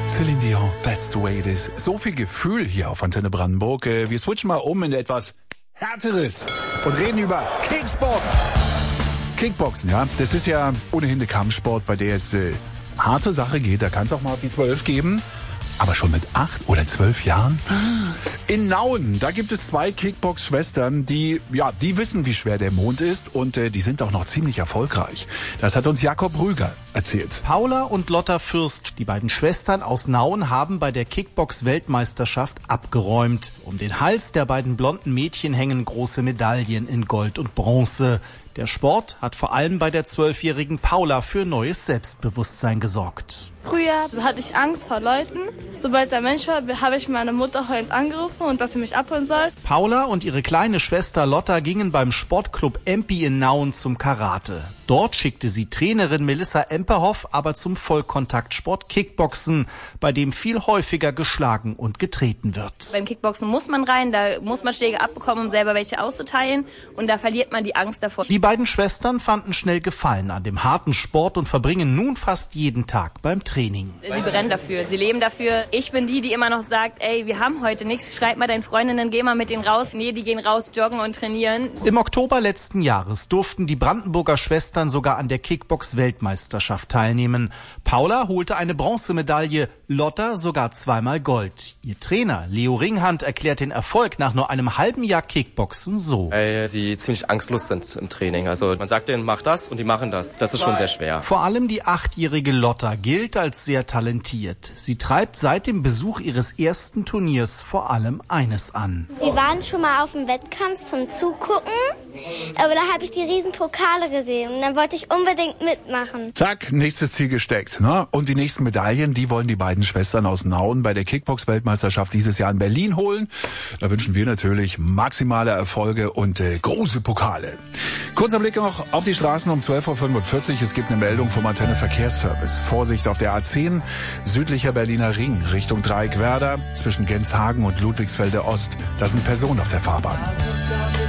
Celine Dion, that's the way it is. So viel Gefühl hier auf Antenne Brandenburg. Wir switchen mal um in etwas Härteres und reden über Kickboxen, ja. Das ist ja ohnehin eine Kampfsport, bei der es hart zur Sache geht. Da kann es auch mal die 12 geben. Aber schon mit 8 oder 12 Jahren? In Nauen, da gibt es 2 Kickbox-Schwestern, die wissen, wie schwer der Mond ist und die sind auch noch ziemlich erfolgreich. Das hat uns Jakob Rüger erzählt. Paula und Lotta Fürst, die beiden Schwestern aus Nauen, haben bei der Kickbox-Weltmeisterschaft abgeräumt. Um den Hals der beiden blonden Mädchen hängen große Medaillen in Gold und Bronze. Der Sport hat vor allem bei der 12-jährigen Paula für neues Selbstbewusstsein gesorgt. Früher hatte ich Angst vor Leuten. Sobald der Mensch war, habe ich meine Mutter heulend angerufen und dass sie mich abholen soll. Paula und ihre kleine Schwester Lotta gingen beim Sportclub Empi in Nauen zum Karate. Dort schickte sie Trainerin Melissa Emperhoff aber zum Vollkontaktsport Kickboxen, bei dem viel häufiger geschlagen und getreten wird. Beim Kickboxen muss man rein, da muss man Schläge abbekommen, um selber welche auszuteilen, und da verliert man die Angst davor. Die beiden Schwestern fanden schnell Gefallen an dem harten Sport und verbringen nun fast jeden Tag beim Training. Sie brennen dafür, sie leben dafür. Ich bin die immer noch sagt, ey, wir haben heute nichts, schreib mal deinen Freundinnen, geh mal mit denen raus. Nee, die gehen raus, joggen und trainieren. Im Oktober letzten Jahres durften die Brandenburger Schwestern sogar an der Kickbox-Weltmeisterschaft teilnehmen. Paula holte eine Bronzemedaille, Lotta sogar 2-mal Gold. Ihr Trainer Leo Ringhand erklärt den Erfolg nach nur einem halben Jahr Kickboxen so. Weil sie ziemlich angstlos sind im Training. Also man sagt denen, mach das und die machen das. Das ist schon sehr schwer. Vor allem die 8-jährige Lotta gilt als sehr talentiert. Sie treibt seit dem Besuch ihres ersten Turniers vor allem eines an. Wir waren schon mal auf dem Wettkampf zum Zugucken, aber da habe ich die riesen Pokale gesehen und dann wollte ich unbedingt mitmachen. Zack, nächstes Ziel gesteckt, ne? Und die nächsten Medaillen, die wollen die beiden Schwestern aus Nauen bei der Kickbox-Weltmeisterschaft dieses Jahr in Berlin holen. Da wünschen wir natürlich maximale Erfolge und große Pokale. Kurzer Blick noch auf die Straßen um 12.45 Uhr. Es gibt eine Meldung vom Antenne Verkehrsservice. Vorsicht auf der A10, südlicher Berliner Ring, Richtung Dreieckwerder, zwischen Genshagen und Ludwigsfelde Ost. Da sind Personen auf der Fahrbahn.